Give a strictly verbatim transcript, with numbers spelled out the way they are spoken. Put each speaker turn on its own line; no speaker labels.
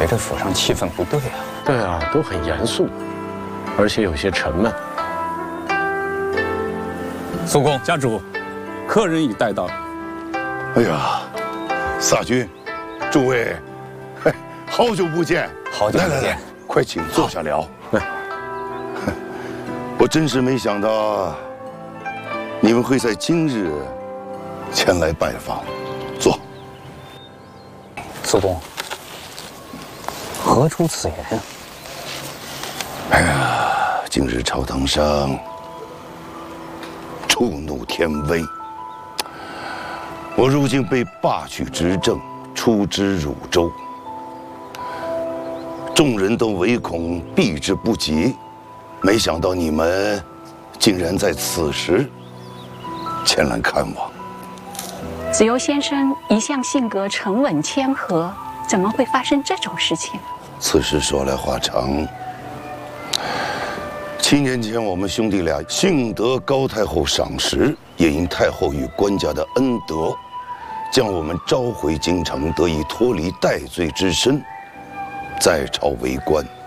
觉这府上气氛不对啊。
对啊，都很严肃，而且有些沉闷。
苏公，
家主，客人已带到。
哎呀，萨君，诸位，嘿，好久不见！
好久不见，
来来来，快请坐下聊。来，我真是没想到你们会在今日前来拜访。坐。
苏公，何出此言？
哎呀，今日朝堂上触怒天威，我如今被罢去执政，出之汝州，众人都唯恐避之不及，没想到你们竟然在此时前来看望。
子由先生一向性格沉稳谦和，怎么会发生这种事情？
此事说来话长。七年前，我们兄弟俩幸得高太后赏识，也因太后与官家的恩德，将我们召回京城，得以脱离戴罪之身，在朝为官。